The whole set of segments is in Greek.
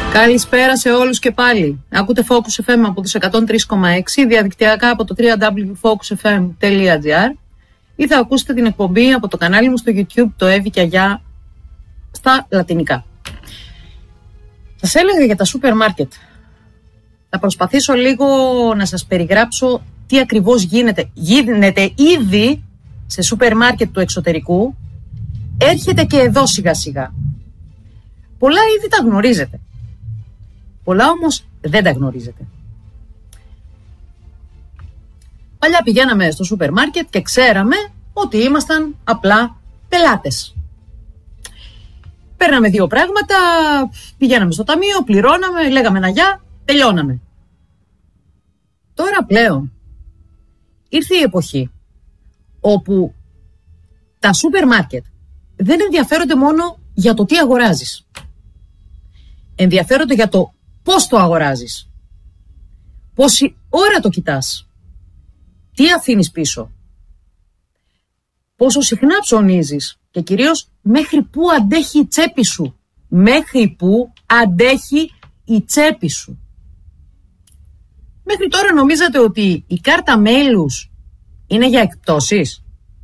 Καλησπέρα σε όλους και πάλι. Ακούτε Focus FM από τους 103,6, διαδικτυακά από το www.focusfm.gr ή θα ακούσετε την εκπομπή από το κανάλι μου στο YouTube, το Εύη και Αγιά, στα λατινικά. Σας έλεγα για τα σούπερ μάρκετ. Θα προσπαθήσω λίγο να σας περιγράψω τι ακριβώς γίνεται. Γίνεται ήδη σε σούπερ μάρκετ του εξωτερικού, έρχεται και εδώ σιγά σιγά. Πολλά ήδη τα γνωρίζετε. Πολλά όμως δεν τα γνωρίζετε. Παλιά πηγαίναμε στο σούπερ μάρκετ και ξέραμε ότι ήμασταν απλά πελάτες. Παίρναμε δύο πράγματα, πηγαίναμε στο ταμείο, πληρώναμε, λέγαμε ένα γεια, τελειώναμε. Τώρα πλέον ήρθε η εποχή όπου τα σούπερ μάρκετ δεν ενδιαφέρονται μόνο για το τι αγοράζεις. Ενδιαφέρονται για το πώς το αγοράζεις. Πόση ώρα το κοιτάς. Τι αφήνεις πίσω. Πόσο συχνά ψωνίζεις. Και κυρίως μέχρι πού αντέχει η τσέπη σου. Μέχρι πού αντέχει η τσέπη σου. Μέχρι τώρα νομίζατε ότι η κάρτα μέλους είναι για εκπτώσεις.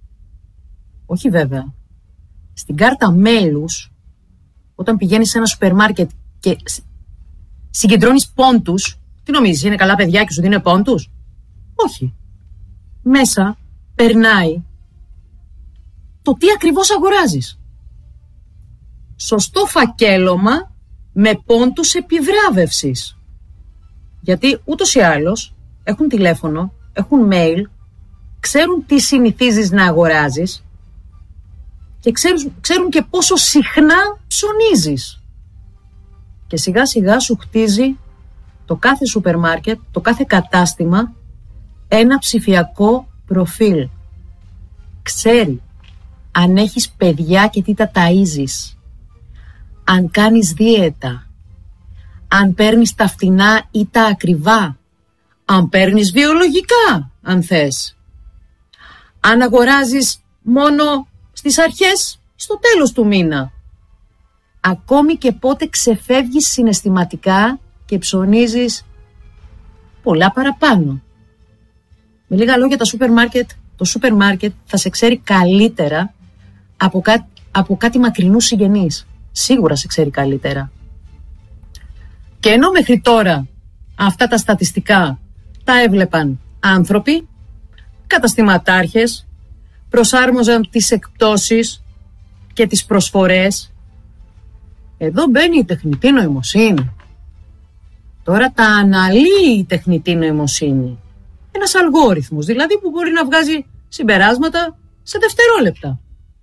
Όχι βέβαια. Στην κάρτα μέλους, όταν πηγαίνεις σε ένα σούπερ μάρκετ και συγκεντρώνεις πόντους, τι νομίζεις, είναι καλά παιδιά και σου δίνουν πόντους? Όχι. Μέσα περνάει το τι ακριβώς αγοράζεις. Σωστό φακέλωμα με πόντους επιβράβευσης. Γιατί ούτως ή άλλως έχουν τηλέφωνο, έχουν mail, ξέρουν τι συνηθίζεις να αγοράζεις και ξέρουν και πόσο συχνά ψωνίζεις. Και σιγά σιγά σου χτίζει το κάθε σούπερ μάρκετ, το κάθε κατάστημα ένα ψηφιακό προφίλ. Ξέρει αν έχεις παιδιά και τι τα ταΐζεις, αν κάνεις δίαιτα, αν παίρνεις τα φτηνά ή τα ακριβά, αν παίρνεις βιολογικά αν θες, αν αγοράζεις μόνο στις αρχές, στο τέλος του μήνα, ακόμη και πότε ξεφεύγεις συναισθηματικά και ψωνίζεις πολλά παραπάνω. Με λίγα λόγια, το σούπερ μάρκετ θα σε ξέρει καλύτερα από κάτι μακρινούς συγγενείς. Σίγουρα σε ξέρει καλύτερα. Και ενώ μέχρι τώρα αυτά τα στατιστικά τα έβλεπαν άνθρωποι, καταστηματάρχες, προσάρμοζαν τις εκπτώσεις και τις προσφορές, εδώ μπαίνει η τεχνητή νοημοσύνη. Τώρα τα αναλύει η τεχνητή νοημοσύνη. Ένας αλγόριθμος, δηλαδή, που μπορεί να βγάζει συμπεράσματα σε δευτερόλεπτα.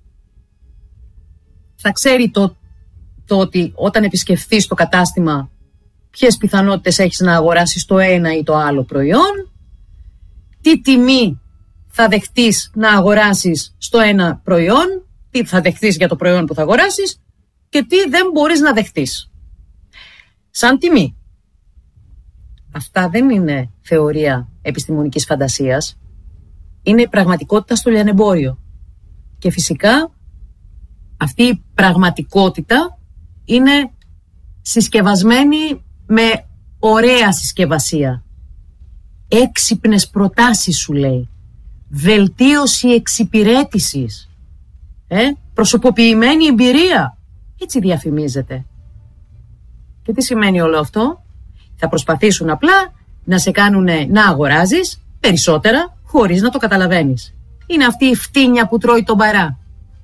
Θα ξέρει το ότι όταν επισκεφθείς το κατάστημα ποιες πιθανότητες έχεις να αγοράσεις το ένα ή το άλλο προϊόν, τι τιμή θα δεχτείς να αγοράσεις στο ένα προϊόν, τι θα δεχτείς για το προϊόν που θα αγοράσεις και τι δεν μπορείς να δεχτείς. Σαν τιμή. Αυτά δεν είναι θεωρία επιστημονικής φαντασίας. Είναι πραγματικότητα στο λιανεμπόριο. Και φυσικά αυτή η πραγματικότητα είναι συσκευασμένη με ωραία συσκευασία. Έξυπνες προτάσεις σου λέει. Βελτίωση εξυπηρέτησης. Προσωποποιημένη εμπειρία. Έτσι διαφημίζεται. Και τι σημαίνει όλο αυτό? Θα προσπαθήσουν απλά να σε κάνουν να αγοράζεις περισσότερα χωρίς να το καταλαβαίνεις. Είναι αυτή η φτύνια που τρώει τον παρά.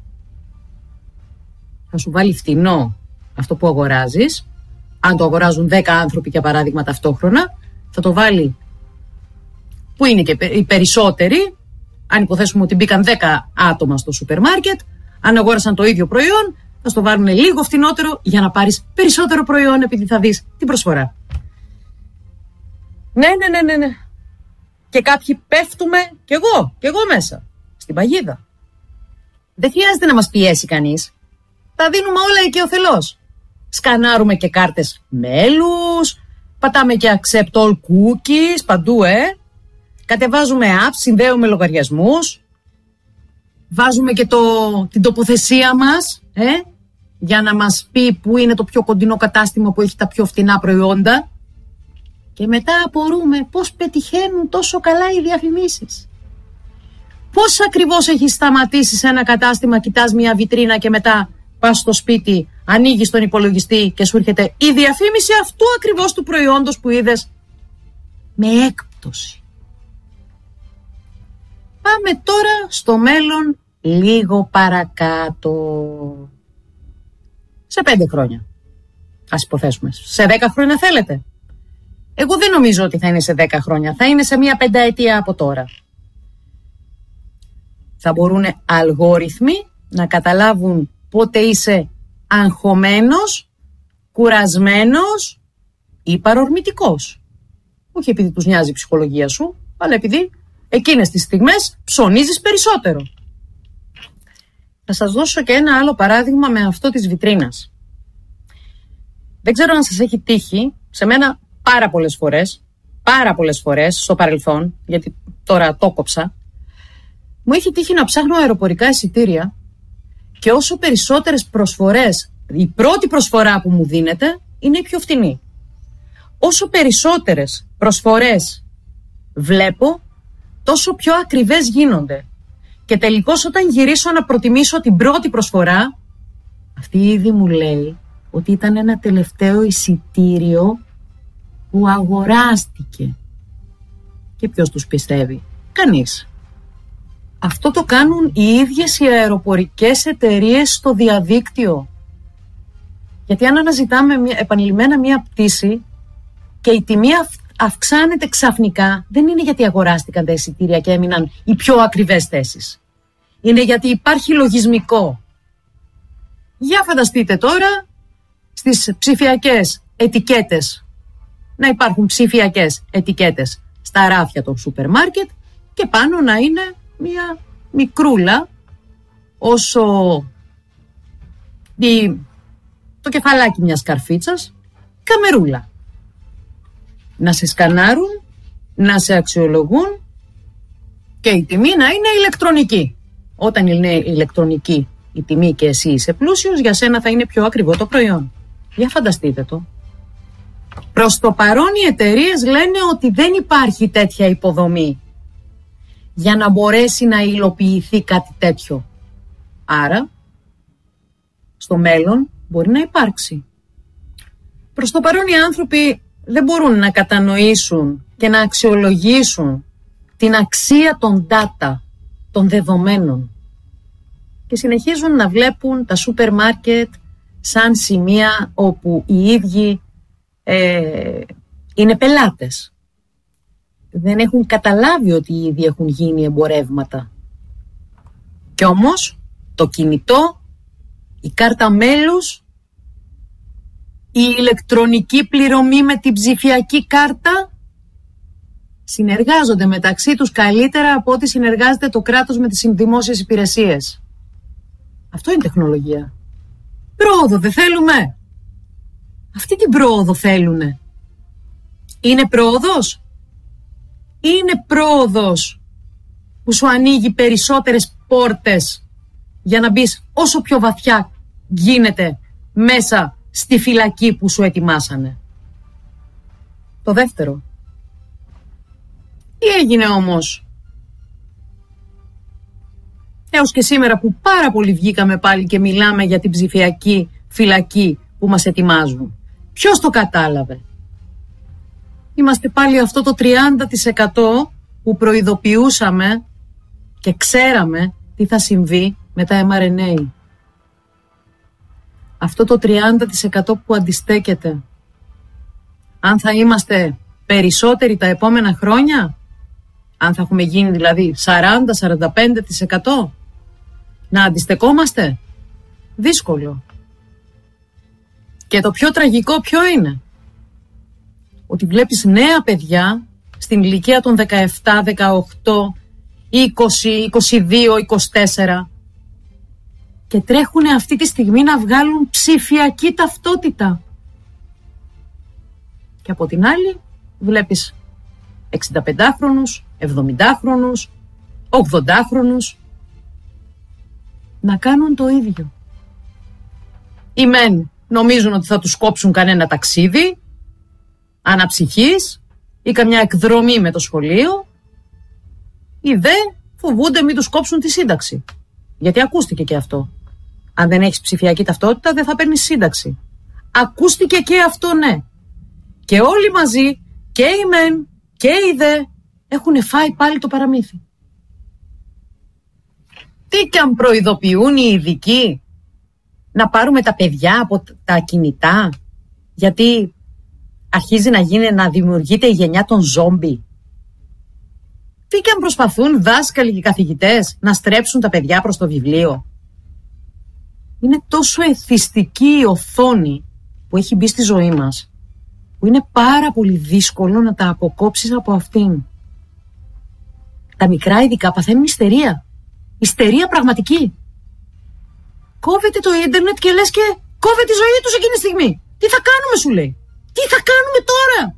Θα σου βάλει φτηνό αυτό που αγοράζεις. Αν το αγοράζουν 10 άνθρωποι για παράδειγμα ταυτόχρονα, θα το βάλει που είναι και οι περισσότεροι. Αν υποθέσουμε ότι μπήκαν 10 άτομα στο σούπερ μάρκετ, αν αγόρασαν το ίδιο προϊόν, θα στο βάλουν λίγο φτηνότερο για να πάρεις περισσότερο προϊόν, επειδή θα δεις την προσφορά. Ναι. Και κάποιοι πέφτουμε, κι εγώ μέσα, στην παγίδα. Δεν χρειάζεται να μας πιέσει κανείς. Τα δίνουμε όλα οικειοθελώς. Σκανάρουμε και κάρτες μέλους, πατάμε και accept all cookies, παντού, Κατεβάζουμε apps, συνδέουμε λογαριασμούς, βάζουμε και την τοποθεσία μας, για να μας πει πού είναι το πιο κοντινό κατάστημα που έχει τα πιο φτηνά προϊόντα. Και μετά απορούμε πώς πετυχαίνουν τόσο καλά οι διαφημίσεις. Πώς ακριβώς έχεις σταματήσει σε ένα κατάστημα, κοιτάς μια βιτρίνα και μετά πας στο σπίτι, ανοίγεις τον υπολογιστή και σου έρχεται η διαφήμιση αυτού ακριβώς του προϊόντος που είδες με έκπτωση. Πάμε τώρα στο μέλλον λίγο παρακάτω. Σε 5 χρόνια. Ας υποθέσουμε. Σε 10 χρόνια θέλετε? Εγώ δεν νομίζω ότι θα είναι σε 10 χρόνια. Θα είναι σε μια 5ετία από τώρα. Θα μπορούν αλγόριθμοι να καταλάβουν πότε είσαι αγχωμένος, κουρασμένος ή παρορμητικός. Όχι επειδή τους νοιάζει η ψυχολογία σου, αλλά επειδή εκείνες τις στιγμές ψωνίζεις περισσότερο. Θα σας δώσω και ένα άλλο παράδειγμα με αυτό της βιτρίνας. Δεν ξέρω αν σας έχει τύχει, σε μένα πάρα πολλές φορές στο παρελθόν, γιατί τώρα το κόψα, μου έχει τύχει να ψάχνω αεροπορικά εισιτήρια και όσο περισσότερες προσφορές, η πρώτη προσφορά που μου δίνεται είναι η πιο φτηνή. Όσο περισσότερες προσφορές βλέπω, τόσο πιο ακριβές γίνονται. Και τελικώς όταν γυρίσω να προτιμήσω την πρώτη προσφορά, αυτή ήδη μου λέει ότι ήταν ένα τελευταίο εισιτήριο που αγοράστηκε. Και ποιος τους πιστεύει? Κανείς. Αυτό το κάνουν οι ίδιες οι αεροπορικές εταιρείες στο διαδίκτυο. Γιατί αν αναζητάμε επανειλημμένα μία πτήση και η τιμή αυξάνεται ξαφνικά, δεν είναι γιατί αγοράστηκαν τα εισιτήρια και έμειναν οι πιο ακριβές θέσεις. Είναι γιατί υπάρχει λογισμικό. Για φανταστείτε τώρα στις ψηφιακές ετικέτες να υπάρχουν ψηφιακές ετικέτες στα ράφια των σούπερ μάρκετ και πάνω να είναι μια μικρούλα όσο το κεφαλάκι μιας καρφίτσας, καμερούλα. Να σε σκανάρουν, να σε αξιολογούν και η τιμή να είναι ηλεκτρονική. Όταν είναι ηλεκτρονική η τιμή και εσύ είσαι πλούσιος, για σένα θα είναι πιο ακριβό το προϊόν. Για φανταστείτε το. Προς το παρόν οι εταιρείες λένε ότι δεν υπάρχει τέτοια υποδομή για να μπορέσει να υλοποιηθεί κάτι τέτοιο. Άρα, στο μέλλον μπορεί να υπάρξει. Προς το παρόν οι άνθρωποι δεν μπορούν να κατανοήσουν και να αξιολογήσουν την αξία των data, των δεδομένων. Και συνεχίζουν να βλέπουν τα σούπερ μάρκετ σαν σημεία όπου οι ίδιοι είναι πελάτες. Δεν έχουν καταλάβει ότι οι ίδιοι έχουν γίνει εμπορεύματα. Κι όμως το κινητό, η κάρτα μέλους, η ηλεκτρονική πληρωμή με την ψηφιακή κάρτα συνεργάζονται μεταξύ τους καλύτερα από ό,τι συνεργάζεται το κράτος με τις δημόσιες υπηρεσίες. Αυτό είναι τεχνολογία. Πρόοδο δεν θέλουμε? Αυτή την πρόοδο θέλουνε. Είναι πρόοδος? Είναι πρόοδος που σου ανοίγει περισσότερες πόρτες για να μπεις όσο πιο βαθιά γίνεται μέσα στη φυλακή που σου ετοιμάσανε? Το δεύτερο. Τι έγινε όμως έως και σήμερα που πάρα πολύ βγήκαμε πάλι και μιλάμε για την ψηφιακή φυλακή που μας ετοιμάζουν? Ποιος το κατάλαβε? Είμαστε πάλι αυτό το 30% που προειδοποιούσαμε και ξέραμε τι θα συμβεί με τα mRNA. Αυτό το 30% που αντιστέκεται. Αν θα είμαστε περισσότεροι τα επόμενα χρόνια, αν θα έχουμε γίνει δηλαδή 40-45% να αντιστεκόμαστε, δύσκολο. Και το πιο τραγικό ποιο είναι? Ότι βλέπεις νέα παιδιά στην ηλικία των 17, 18, 20, 22, 24 και τρέχουν αυτή τη στιγμή να βγάλουν ψηφιακή ταυτότητα. Και από την άλλη βλέπεις 65χρονους, 70χρονους, 80χρονους να κάνουν το ίδιο. Οι μεν νομίζουν ότι θα τους κόψουν κανένα ταξίδι αναψυχής ή καμιά εκδρομή με το σχολείο. Οι δε φοβούνται μην τους κόψουν τη σύνταξη. Γιατί ακούστηκε και αυτό. Αν δεν έχεις ψηφιακή ταυτότητα δεν θα παίρνεις σύνταξη. Ακούστηκε και αυτό, ναι. Και όλοι μαζί, και οι μεν και οι δε, έχουν φάει πάλι το παραμύθι. Τι κι αν προειδοποιούν οι ειδικοί, να πάρουμε τα παιδιά από τα κινητά, γιατί αρχίζει να δημιουργείται η γενιά των ζόμπι. Τι κι αν προσπαθούν δάσκαλοι και καθηγητές να στρέψουν τα παιδιά προς το βιβλίο. Είναι τόσο εθιστική η οθόνη που έχει μπει στη ζωή μας, που είναι πάρα πολύ δύσκολο να τα αποκόψεις από αυτήν. Τα μικρά ειδικά παθαίνουν ιστερία. Ιστερία πραγματική. Κόβεται το ίντερνετ και λες και κόβεται η ζωή τους εκείνη τη στιγμή. Τι θα κάνουμε, σου λέει. Τι θα κάνουμε τώρα.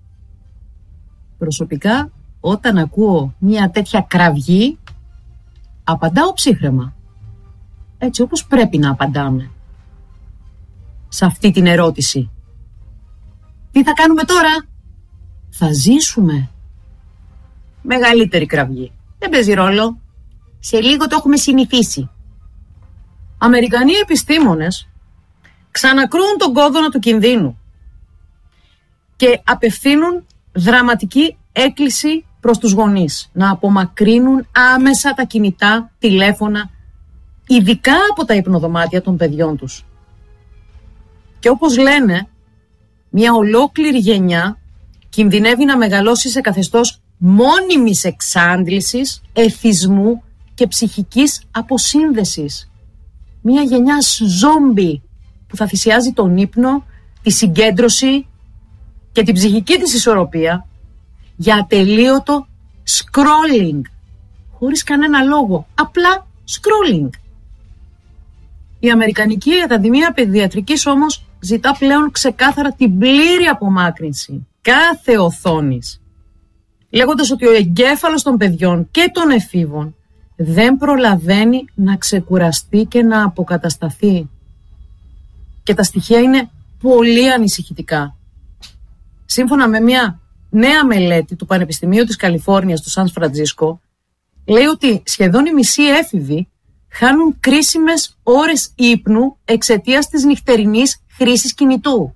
Προσωπικά, όταν ακούω μια τέτοια κραυγή, απαντάω ψύχραιμα. Έτσι όπως πρέπει να απαντάμε σε αυτή την ερώτηση. Τι θα κάνουμε τώρα. Θα ζήσουμε. Μεγαλύτερη κραυγή. Δεν παίζει ρόλο. Σε λίγο το έχουμε συνηθίσει. Αμερικανοί επιστήμονες ξανακρούν τον κόδωνα του κινδύνου και απευθύνουν δραματική έκκληση προς τους γονείς να απομακρύνουν άμεσα τα κινητά τηλέφωνα, ειδικά από τα υπνοδωμάτια των παιδιών τους. Και όπως λένε, μια ολόκληρη γενιά κινδυνεύει να μεγαλώσει σε καθεστώς μόνιμης εξάντλησης, εθισμού και ψυχικής αποσύνδεσης. Μια γενιά ζόμπι που θα θυσιάζει τον ύπνο, τη συγκέντρωση και την ψυχική της ισορροπία για ατελείωτο scrolling, χωρίς κανένα λόγο, απλά scrolling. Η Αμερικανική Ακαδημία Παιδιατρικής όμως ζητά πλέον ξεκάθαρα την πλήρη απομάκρυνση κάθε οθόνης, λέγοντας ότι ο εγκέφαλος των παιδιών και των εφήβων δεν προλαβαίνει να ξεκουραστεί και να αποκατασταθεί. Και τα στοιχεία είναι πολύ ανησυχητικά. Σύμφωνα με μια νέα μελέτη του Πανεπιστημίου της Καλιφόρνιας του Σαν Φραντζίσκο, λέει ότι σχεδόν οι μισοί έφηβοι χάνουν κρίσιμες ώρες ύπνου εξαιτίας της νυχτερινής χρήσης κινητού.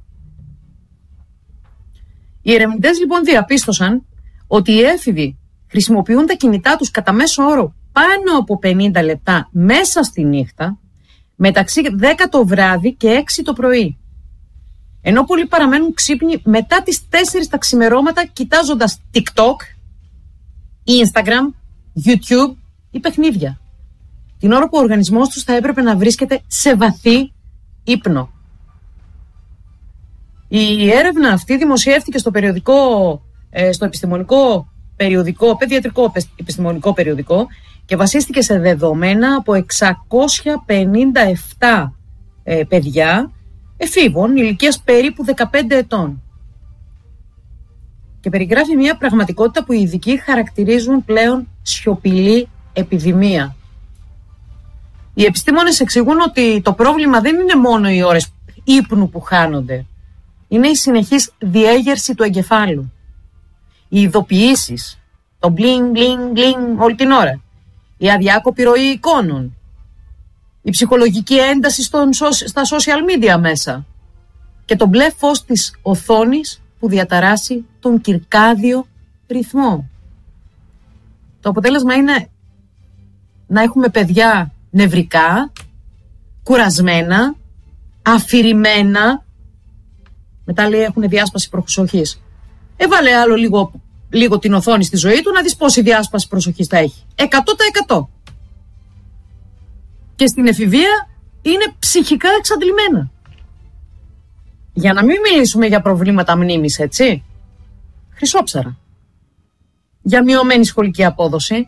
Οι ερευνητές λοιπόν διαπίστωσαν ότι οι έφηβοι χρησιμοποιούν τα κινητά τους κατά μέσο όρο πάνω από 50 λεπτά μέσα στη νύχτα, μεταξύ 10 το βράδυ και 6 το πρωί. Ενώ πολλοί παραμένουν ξύπνοι μετά τις 4 τα ξημερώματα κοιτάζοντας TikTok, Instagram, YouTube ή παιχνίδια, την ώρα που ο οργανισμός τους θα έπρεπε να βρίσκεται σε βαθύ ύπνο. Η έρευνα αυτή δημοσιεύτηκε στο επιστημονικό περιοδικό, παιδιατρικό επιστημονικό περιοδικό, και βασίστηκε σε δεδομένα από 657 παιδιά εφήβων ηλικίας περίπου 15 ετών. Και περιγράφει μια πραγματικότητα που οι ειδικοί χαρακτηρίζουν πλέον σιωπηλή επιδημία. Οι επιστήμονες εξηγούν ότι το πρόβλημα δεν είναι μόνο οι ώρες ύπνου που χάνονται. Είναι η συνεχής διέγερση του εγκεφάλου. Οι ειδοποιήσεις, το bling bling bling όλη την ώρα, η αδιάκοπη ροή εικόνων, η ψυχολογική ένταση στα social media μέσα και το μπλε φως της οθόνης που διαταράσει τον κυρκάδιο ρυθμό. Το αποτέλεσμα είναι να έχουμε παιδιά νευρικά, κουρασμένα, αφηρημένα. Μετά λέει έχουν διάσπαση προσοχής. Έβαλε άλλο λίγο την οθόνη στη ζωή του να δεις πόση διάσπαση προσοχής θα έχει. 100%. Και στην εφηβεία είναι ψυχικά εξαντλημένα. Για να μην μιλήσουμε για προβλήματα μνήμης, έτσι. Χρυσόψαρα. Για μειωμένη σχολική απόδοση.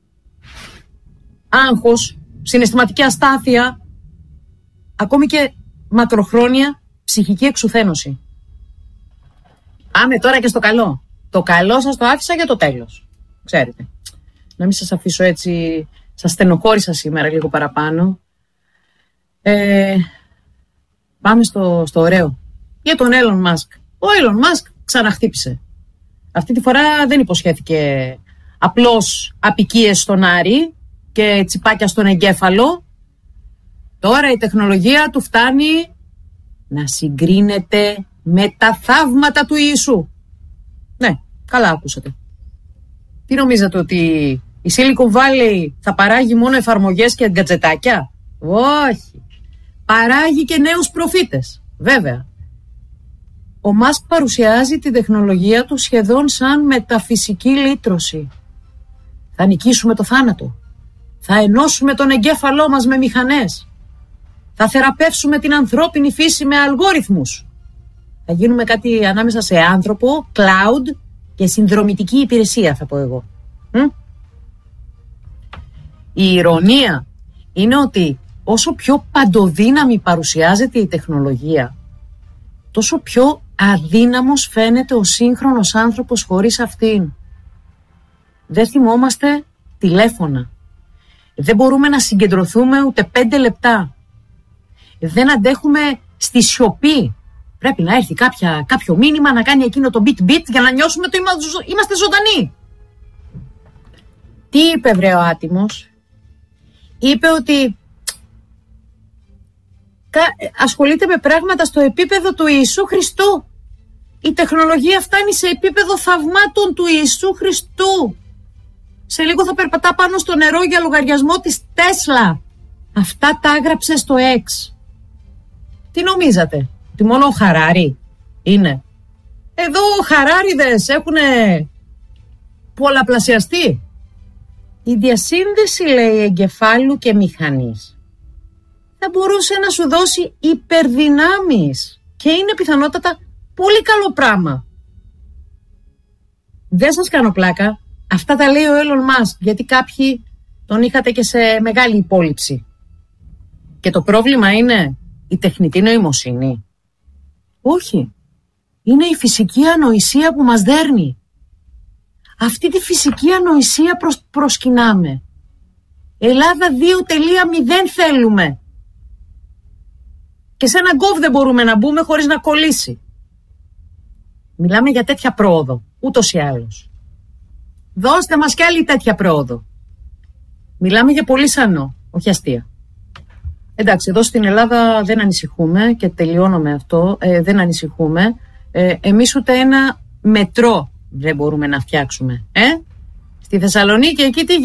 Άγχος, συναισθηματική αστάθεια. Ακόμη και μακροχρόνια ψυχική εξουθένωση. Πάμε τώρα και στο καλό. Το καλό σας το άφησα για το τέλος. Ξέρετε. Να μην σας αφήσω έτσι. Σας στενοχώρησα σήμερα λίγο παραπάνω. Πάμε στο ωραίο. Για τον Elon Musk. Ο Elon Musk ξαναχτύπησε. Αυτή τη φορά δεν υποσχέθηκε απλώς απικίες στον Άρη και τσιπάκια στον εγκέφαλο. Τώρα η τεχνολογία του φτάνει να συγκρίνεται με τα θαύματα του Ιησού. Ναι, καλά ακούσατε. Τι νομίζετε, ότι η Silicon Valley θα παράγει μόνο εφαρμογές και γκατζετάκια? Όχι. Παράγει και νέους προφήτες, βέβαια. Ο Μάσκ παρουσιάζει τη τεχνολογία του σχεδόν σαν μεταφυσική λύτρωση. Θα νικήσουμε το θάνατο. Θα ενώσουμε τον εγκέφαλό μας με μηχανές. Θα θεραπεύσουμε την ανθρώπινη φύση με αλγόριθμους. Θα γίνουμε κάτι ανάμεσα σε άνθρωπο, cloud και συνδρομητική υπηρεσία, θα πω εγώ. Η ηρωνία είναι ότι όσο πιο παντοδύναμη παρουσιάζεται η τεχνολογία, τόσο πιο αδύναμος φαίνεται ο σύγχρονος άνθρωπος χωρίς αυτήν. Δεν θυμόμαστε τηλέφωνα. Δεν μπορούμε να συγκεντρωθούμε ούτε 5 λεπτά. Δεν αντέχουμε στη σιωπή. Πρέπει να έρθει κάποιο μήνυμα να κάνει εκείνο το beat για να νιώσουμε ότι είμαστε ζωντανοί. Τι είπε βρε ο άτιμος? Είπε ότι ασχολείται με πράγματα στο επίπεδο του Ιησού Χριστού. Η τεχνολογία φτάνει σε επίπεδο θαυμάτων του Ιησού Χριστού. Σε λίγο θα περπατά πάνω στο νερό για λογαριασμό της Τέσλα. Αυτά τα έγραψε στο X. Τι νομίζατε, ότι μόνο ο Χαράρι είναι? Εδώ χαράριδες έχουν πολλαπλασιαστεί. Η διασύνδεση, λέει, εγκεφάλου και μηχανής θα μπορούσε να σου δώσει υπερδυνάμεις και είναι πιθανότατα πολύ καλό πράγμα. Δεν σας κάνω πλάκα. Αυτά τα λέει ο Elon Musk, γιατί κάποιοι τον είχατε και σε μεγάλη υπόλοιψη. Και το πρόβλημα είναι η τεχνητή νοημοσύνη? Όχι. Είναι η φυσική ανοησία που μας δέρνει. Αυτή τη φυσική ανοησία προσκυνάμε. Ελλάδα 2.0 θέλουμε. Και σε ένα γκοβ δεν μπορούμε να μπούμε χωρίς να κολλήσει. Μιλάμε για τέτοια πρόοδο, ούτως ή άλλως. Δώστε μας κι άλλη τέτοια πρόοδο. Μιλάμε για πολύ σανό, όχι αστεία. Εντάξει, εδώ στην Ελλάδα δεν ανησυχούμε και τελειώνω με αυτό, δεν ανησυχούμε. Εμείς ούτε ένα μετρό δεν μπορούμε να φτιάξουμε. Στη Θεσσαλονίκη εκεί τι